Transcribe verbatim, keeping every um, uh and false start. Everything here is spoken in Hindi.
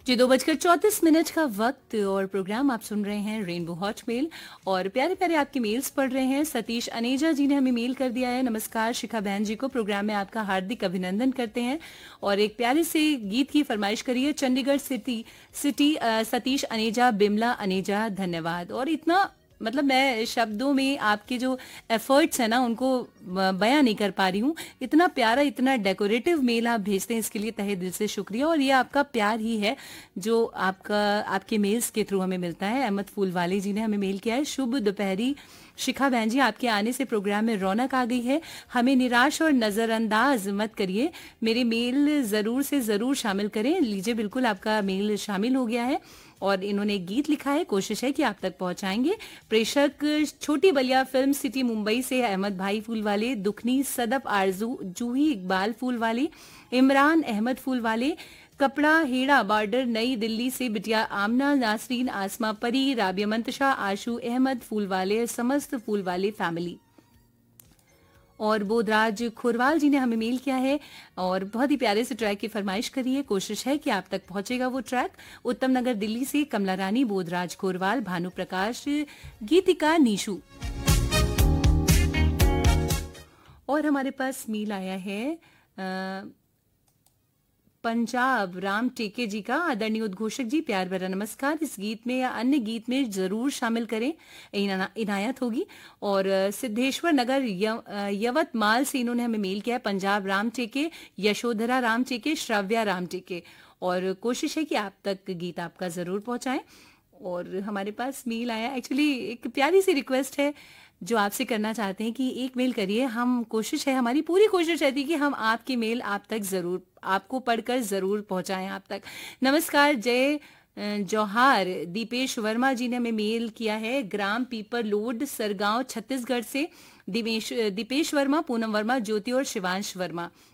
जी दो बजकर चौंतीस मिनट का वक्त और प्रोग्राम आप सुन रहे हैं रेनबो हॉट मेल और प्यारे प्यारे आपके मेल्स पढ़ रहे हैं। सतीश अनेजा जी ने हमें मेल कर दिया है। नमस्कार शिखा बहन जी को प्रोग्राम में आपका हार्दिक अभिनंदन करते हैं और एक प्यारे से गीत की फरमाइश करिए। चंडीगढ़ सिटी सिटी अ, सतीश अनेजा बिमला अनेजा धन्यवाद। और इतना मतलब मैं शब्दों में आपके जो एफर्ट्स है ना उनको बयां नहीं कर पा रही हूँ। इतना प्यारा इतना डेकोरेटिव मेल आप भेजते हैं, इसके लिए तहे दिल से शुक्रिया। और ये आपका प्यार ही है जो आपका आपके मेल्स के थ्रू हमें मिलता है। अहमद फूलवाले जी ने हमें मेल किया है। शुभ दोपहरी शिखा बहन जी, आपके आने से प्रोग्राम में रौनक आ गई है। हमें निराश और नजरअंदाज मत करिए, मेरे मेल जरूर से जरूर शामिल करें। लीजिए बिल्कुल आपका मेल शामिल हो गया है और इन्होंने एक गीत लिखा है, कोशिश है कि आप तक पहुंचाएंगे। प्रेषक छोटी बलिया फिल्म सिटी मुंबई से अहमद भाई फूलवाले, दुखनी सदफ आरजू जूही इकबाल फूलवाले, इमरान अहमद फूलवाले, कपड़ा हेड़ा बॉर्डर नई दिल्ली से बिटिया आमना नासरीन आसमा परी राबिया मंतशा आशू अहमद फूलवाले, समस्त फूलवाले फैमिली। और बोधराज खुरवाल जी ने हमें मेल किया है और बहुत ही प्यारे से ट्रैक की फरमाइश करी है। कोशिश है कि आप तक पहुंचेगा वो ट्रैक। उत्तम नगर दिल्ली से कमला रानी, बोधराज खुरवाल, भानु प्रकाश, गीतिका नीशू। और हमारे पास मेल आया है आ, पंजाब राम टेके जी का। आदरणीय उद्घोषक जी, प्यार भरा नमस्कार। इस गीत में या अन्य गीत में जरूर शामिल करें, इना- इनायत होगी। और अ, सिद्धेश्वर नगर य- अ, यवतमाल से इन्होंने हमें मेल किया है। पंजाब राम टेके, यशोधरा राम टेके, श्राव्या राम टेके। और कोशिश है कि आप तक गीत आपका जरूर पहुंचाएं। और हमारे पास मेल आया, एक्चुअली एक प्यारी सी रिक्वेस्ट है जो आपसे करना चाहते हैं कि एक मेल करिए। हम कोशिश है, हमारी पूरी कोशिश रहती है कि हम आपके मेल आप तक जरूर आपको पढ़कर जरूर पहुंचाएं आप तक। नमस्कार, जय अ, जौहार। दीपेश वर्मा जी ने हमें मेल किया है, ग्राम पीपर लोड सरगांव छत्तीसगढ़ से। दिवेश दीपेश वर्मा, पूनम वर्मा, ज्योति और शिवांश वर्मा।